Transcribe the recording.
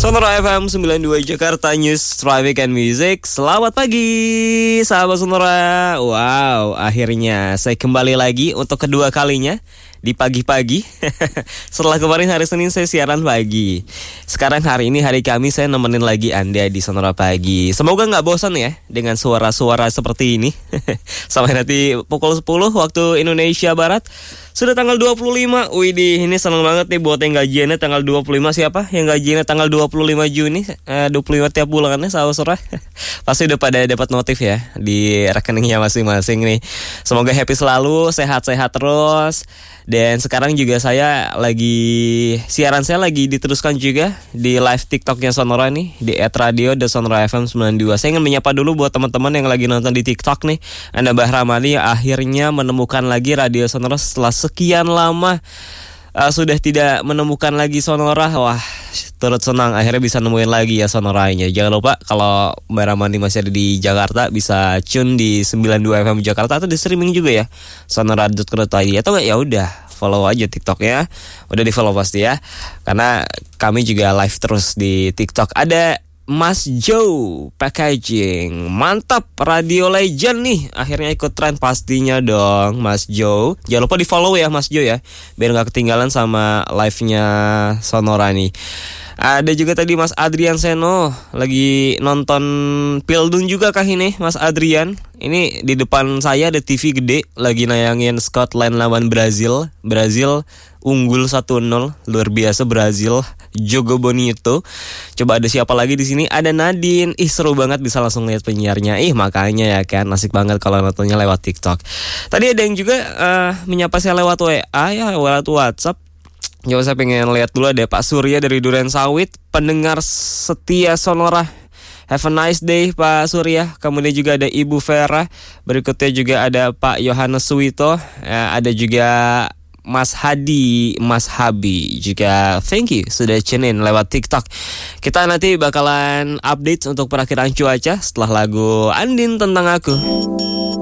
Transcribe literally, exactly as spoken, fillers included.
Sonora F M sembilan puluh dua Jakarta News, Traffic and Music. Selamat pagi sahabat Sonora. Wow, akhirnya saya kembali lagi untuk kedua kalinya di pagi-pagi. Setelah kemarin hari Senin saya siaran pagi. Sekarang hari ini hari Kamis saya nemenin lagi Anda di Sonora Pagi. Semoga gak bosan ya dengan suara-suara seperti ini. Sampai nanti pukul sepuluh waktu Indonesia Barat. Sudah tanggal dua puluh lima. Widih, ini seneng banget nih buat yang gajiannya tanggal dua puluh lima. Siapa yang gajiannya tanggal dua puluh lima Juni, eh, dua puluh lima tiap bulannya sahabat Sonora. Pasti udah pada dapat notif ya di rekeningnya masing-masing nih. Semoga happy selalu, sehat-sehat terus. Dan sekarang juga saya lagi siaran saya lagi diteruskan juga di live TikToknya Sonora nih di et radio the sonora f m sembilan puluh dua. Saya ingin menyapa dulu buat teman-teman yang lagi nonton di TikTok nih. Anda Mbah Ramani akhirnya menemukan lagi radio Sonora setelah sekian lama uh, sudah tidak menemukan lagi Sonora. Wah, turut senang akhirnya bisa nemuin lagi ya Sonoranya. Jangan lupa kalau Mbak Ramani masih ada di Jakarta bisa tune di sembilan puluh dua F M Jakarta atau di streaming juga ya sonora dot co dot i d atau enggak ya udah follow aja TikToknya. Udah di follow pasti ya, karena kami juga live terus di TikTok. Ada Mas Joe Packaging, mantap, radio legend nih, akhirnya ikut tren pastinya dong Mas Joe. Jangan lupa di follow ya Mas Joe ya, biar gak ketinggalan sama live-nya Sonora nih. Ada juga tadi Mas Adrian Seno, lagi nonton Pildun juga kah ini Mas Adrian? Ini di depan saya ada T V gede, lagi nayangin Scotland lawan Brazil. Brazil unggul satu nol, luar biasa Brazil. Jogo Bonito. Coba ada siapa lagi di sini? Ada Nadine. Ih, seru banget bisa langsung lihat penyiarnya. Ih, makanya ya kan asik banget kalau nontonnya lewat TikTok. Tadi ada yang juga uh, menyapa saya lewat W A ya, lewat WhatsApp. Coba saya pengen lihat dulu, ada Pak Surya dari Duren Sawit, pendengar setia Sonora. Have a nice day Pak Surya. Kemudian juga ada Ibu Vera. Berikutnya juga ada Pak Yohanes Suwito. Ya, ada juga Mas Hadi, Mas Habi juga. Thank you sudah tune in lewat TikTok. Kita nanti bakalan update untuk perakhiran cuaca setelah lagu Andin Tentang Aku.